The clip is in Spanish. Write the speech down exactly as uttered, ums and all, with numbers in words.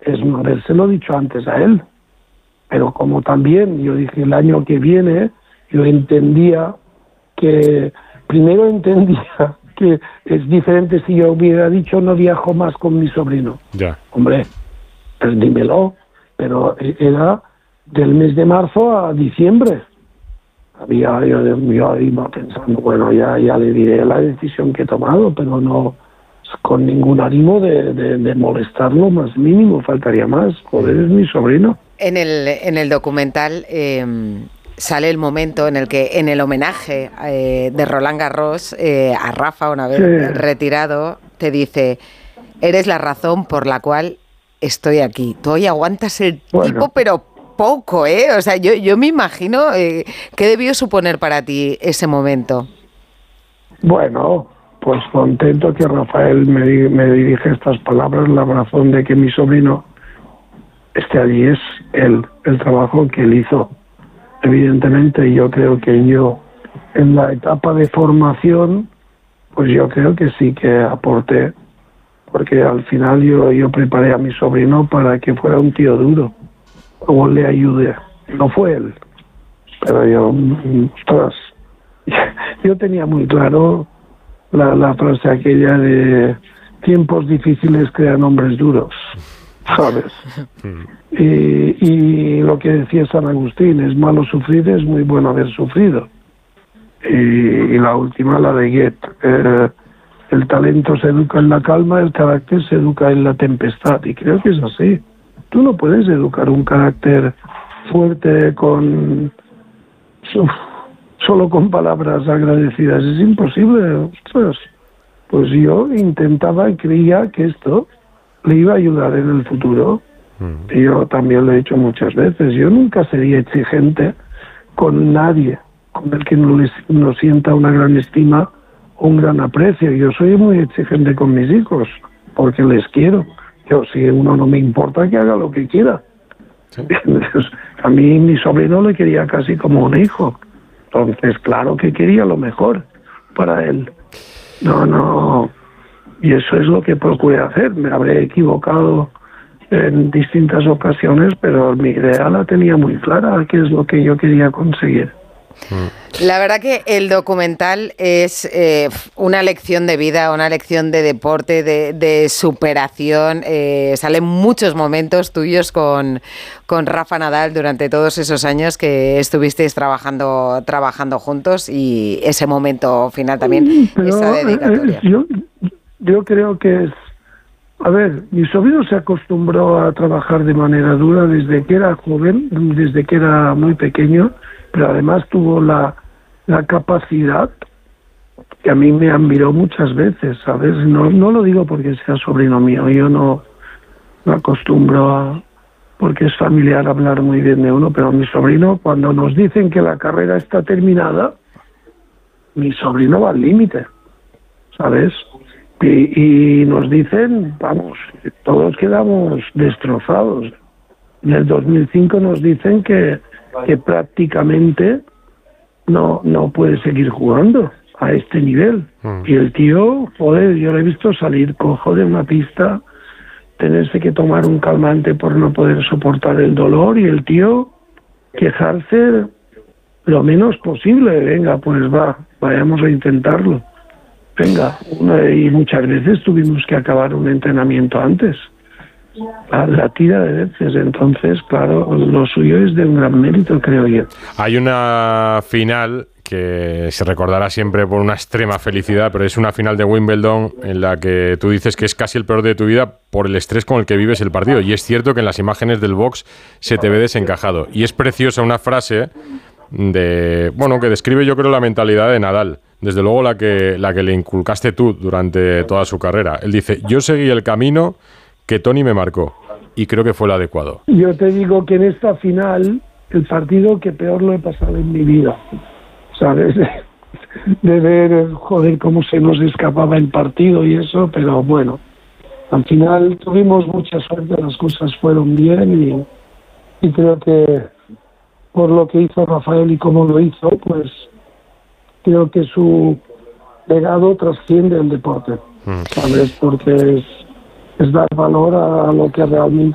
es no habérselo dicho antes a él. Pero como también yo dije el año que viene, yo entendía que, primero entendía que es diferente si yo hubiera dicho no viajo más con mi sobrino. Ya. Hombre, pues dímelo, pero era del mes de marzo a diciembre. Había, yo, yo iba pensando, bueno, ya, ya le diré la decisión que he tomado, pero no con ningún ánimo de, de, de molestarlo más mínimo, faltaría más. Joder, es mi sobrino. En el, en el documental eh, sale el momento en el que, en el homenaje eh, de Roland Garros eh, a Rafa, una vez sí. retirado, te dice, eres la razón por la cual estoy aquí. Tú hoy aguantas el bueno. tipo, pero poco, ¿eh? O sea, yo, yo me imagino eh, qué debió suponer para ti ese momento. Bueno, pues contento que Rafael me, me dirige estas palabras, la razón de que mi sobrino esté allí es el, el trabajo que él hizo. Evidentemente, yo creo que yo, en la etapa de formación, pues yo creo que sí que aporté, porque al final yo, yo preparé a mi sobrino para que fuera un tío duro, o le ayude. No fue él, pero yo, ostras, yo tenía muy claro la, la frase aquella de tiempos difíciles crean hombres duros, ¿sabes? Y, y lo que decía San Agustín, es malo sufrir, es muy bueno haber sufrido. Y, y la última, la de Goethe, eh, el talento se educa en la calma, el carácter se educa en la tempestad, y creo que es así. Tú no puedes educar un carácter fuerte con uf, solo con palabras agradecidas, es imposible. Ostras. Pues yo intentaba y creía que esto le iba a ayudar en el futuro. Mm. Y yo también lo he hecho muchas veces. Yo nunca sería exigente con nadie con el que no, les, no sienta una gran estima o un gran aprecio. Yo soy muy exigente con mis hijos porque les quiero. Yo, si uno no me importa, que haga lo que quiera. ¿Sí? A mí mi sobrino le quería casi como un hijo. Entonces, claro que quería lo mejor para él. No, no. Y eso es lo que procuré hacer. Me habré equivocado en distintas ocasiones, pero mi idea la tenía muy clara, qué es lo que yo quería conseguir. La verdad que el documental es eh, una lección de vida, una lección de deporte, de, de superación. Eh, salen muchos momentos tuyos con, con Rafa Nadal durante todos esos años que estuvisteis trabajando, trabajando juntos, y ese momento final también, pero, esa dedicatoria. Eh, yo, yo creo que es... A ver, mi sobrino se acostumbró a trabajar de manera dura desde que era joven, desde que era muy pequeño, pero además tuvo la, la capacidad que a mí me admiró muchas veces, ¿sabes? No, no lo digo porque sea sobrino mío, yo no me acostumbro a, porque es familiar hablar muy bien de uno, pero mi sobrino, cuando nos dicen que la carrera está terminada, mi sobrino va al límite, ¿sabes? Y, y nos dicen, vamos, todos quedamos destrozados. En el dos mil cinco nos dicen que, que prácticamente no, no puede seguir jugando a este nivel. Mm. Y el tío, joder, yo lo he visto salir cojo de una pista, tenerse que tomar un calmante por no poder soportar el dolor, y el tío quejarse lo menos posible. Venga, pues va, vayamos a intentarlo. Venga, una, y muchas veces tuvimos que acabar un entrenamiento antes, la, la tira de veces. Entonces, claro, lo suyo es de un gran mérito, creo yo. Hay una final que se recordará siempre por una extrema felicidad, pero es una final de Wimbledon en la que tú dices que es casi el peor de tu vida por el estrés con el que vives el partido, y es cierto que en las imágenes del box se te ve desencajado, y es preciosa una frase de, bueno, que describe, yo creo, la mentalidad de Nadal. Desde luego la que, la que le inculcaste tú durante toda su carrera. Él dice, yo seguí el camino que Tony me marcó, y creo que fue el adecuado. Yo te digo que en esta final, el partido que peor lo he pasado en mi vida, ¿sabes? De ver, joder, cómo se nos escapaba el partido y eso, pero bueno, al final tuvimos mucha suerte, las cosas fueron bien, y, y creo que por lo que hizo Rafael y cómo lo hizo, pues creo que su legado trasciende el deporte, ¿sabes? Porque es, es dar valor a lo que realmente